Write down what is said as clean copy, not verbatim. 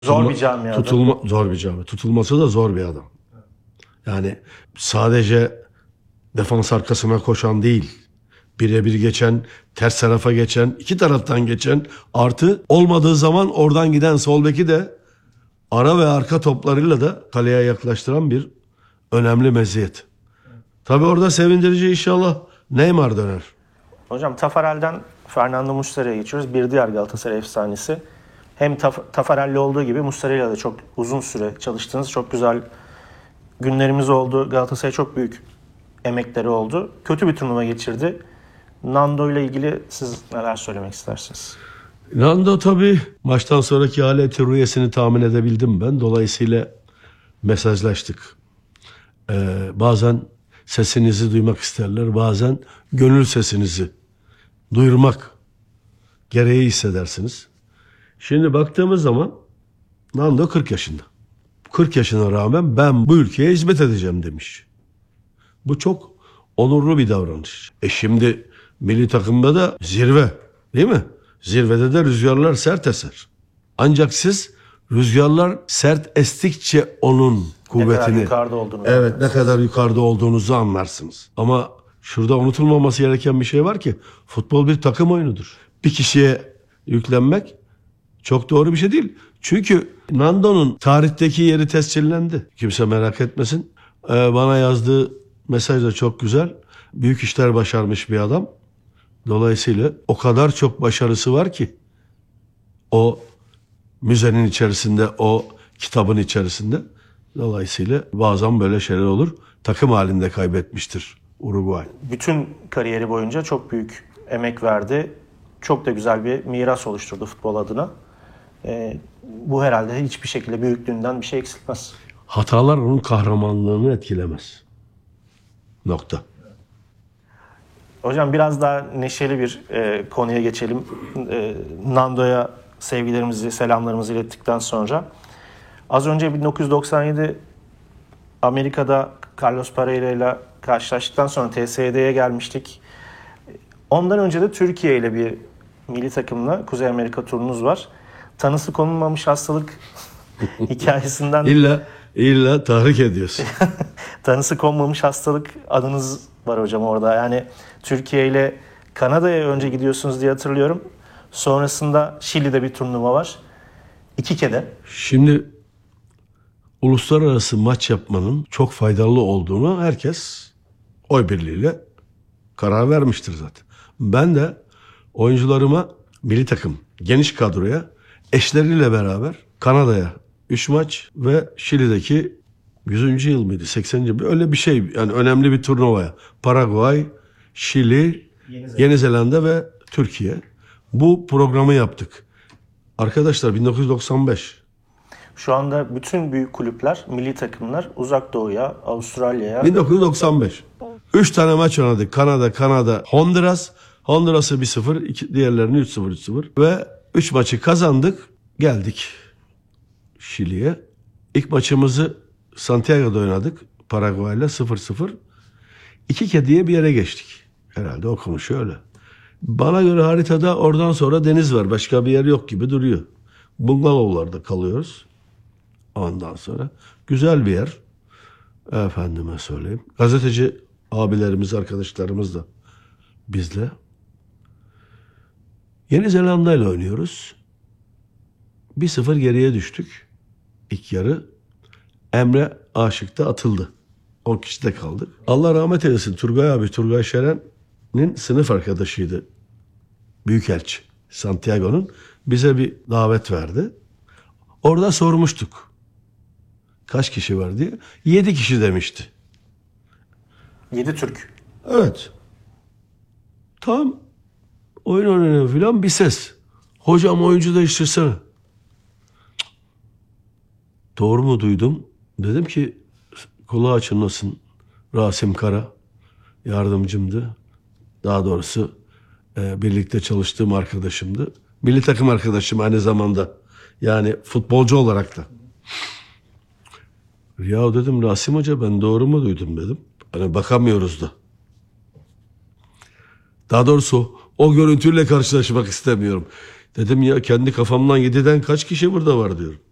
Zor bir camiada. Zor bir cami. Tutulması da zor bir adam. Yani sadece defans arkasına koşan değil, birebir geçen, ters tarafa geçen, iki taraftan geçen, artı olmadığı zaman oradan giden sol beki de ara ve arka toplarıyla da kaleye yaklaştıran bir önemli meziyet. Tabii orada sevindirici inşallah Neymar döner. Hocam Tafarel'den Fernando Muslera'ya geçiyoruz. Bir diğer Galatasaray efsanesi. Hem Tafarel'le olduğu gibi Muslera'yla da çok uzun süre çalıştığınız çok güzel günlerimiz oldu. Galatasaray çok büyük emekleri oldu. Kötü bir turnuva geçirdi. Nando ile ilgili siz neler söylemek istersiniz? Nando tabii maçtan sonraki haleti rüyesini tahmin edebildim ben. Dolayısıyla mesajlaştık. Bazen sesinizi duymak isterler. Bazen gönül sesinizi duyurmak gereği hissedersiniz. Şimdi baktığımız zaman Nando 40 yaşında. 40 yaşına rağmen ben bu ülkeye hizmet edeceğim demiş. Bu çok onurlu bir davranış. Şimdi milli takımda da zirve, değil mi? Zirvede de rüzgarlar sert eser. Ancak siz rüzgarlar sert estikçe onun kuvvetini, ne kadar yukarıda olduğunu, evet, ne kadar yukarıda olduğunuzu anlarsınız. Ama şurada unutulmaması gereken bir şey var ki futbol bir takım oyunudur. Bir kişiye yüklenmek çok doğru bir şey değil. Çünkü Nando'nun tarihteki yeri tescillendi. Kimse merak etmesin. Bana yazdığı mesaj da çok güzel. Büyük işler başarmış bir adam. Dolayısıyla o kadar çok başarısı var ki o müzenin içerisinde, o kitabın içerisinde. Dolayısıyla bazen böyle şeyler olur. Takım halinde kaybetmiştir Uruguay. Bütün kariyeri boyunca çok büyük emek verdi. Çok da güzel bir miras oluşturdu futbol adına. Bu herhalde hiçbir şekilde büyüklüğünden bir şey eksiltmez. Hatalar onun kahramanlığını etkilemez. Nokta. Hocam biraz daha neşeli bir konuya geçelim. Nando'ya sevgilerimizi, selamlarımızı ilettikten sonra. Az önce 1997 Amerika'da Carlos Pereira ile karşılaştıktan sonra TSD'ye gelmiştik. Ondan önce de Türkiye ile bir milli takımla Kuzey Amerika turunuz var. Tanısı konulmamış hastalık hikayesinden... İlla tahrik ediyorsun. Tanısı konmamış hastalık adınız var hocam orada. Yani Türkiye ile Kanada'ya önce gidiyorsunuz diye hatırlıyorum. Sonrasında Şili'de bir turnuva var. 2 kere. Şimdi uluslararası maç yapmanın çok faydalı olduğunu herkes oy birliğiyle karar vermiştir zaten. Ben de oyuncularıma milli takım, geniş kadroya eşleriyle beraber Kanada'ya 3 maç ve Şili'deki 100. yıl mıydı? 80. yıl öyle bir şey. Yani önemli bir turnuvaya. Paraguay, Şili, Yeni Zelanda ve Türkiye. Bu programı yaptık. Arkadaşlar 1995. Şu anda bütün büyük kulüpler, milli takımlar Uzak Doğu'ya, Avustralya'ya... 1995. 3 tane maç oynadık. Kanada, Honduras. Honduras'ı 1-0, diğerlerini 3-0 ve 3 maçı kazandık. Geldik Şili'ye. İlk maçımızı Santiago'da oynadık. Paraguay'la 0-0. 2 diye bir yere geçtik. Herhalde o konuşuyor öyle. Bana göre haritada oradan sonra deniz var. Başka bir yer yok gibi duruyor. Bungalovlarda kalıyoruz. Ondan sonra güzel bir yer. Efendime söyleyeyim. Gazeteci abilerimiz, arkadaşlarımız da bizle. Yeni Zelanda ile oynuyoruz. 1-0 geriye düştük. İlk yarı. Emre Aşık'ta atıldı. 10 kişide kaldık. Allah rahmet eylesin Turgay abi, Turgay Şeren'in sınıf arkadaşıydı. Büyükelçi Santiago'nun. Bize bir davet verdi. Orada sormuştuk. Kaç kişi var diye. 7 kişi demişti. 7 Türk. Evet. Tam oyun oynanıyor filan bir ses. Hocam oyuncu değiştirsene. Doğru mu duydum? Dedim ki kulağı açılmasın. Rasim Kara yardımcımdı. Daha doğrusu birlikte çalıştığım arkadaşımdı. Milli takım arkadaşım aynı zamanda. Yani futbolcu olarak da. Ya dedim Rasim Hoca ben doğru mu duydum dedim. Hani bakamıyoruz da. Daha doğrusu o görüntüyle karşılaşmak istemiyorum. Dedim ya kendi kafamdan 7'den kaç kişi burada var diyorum.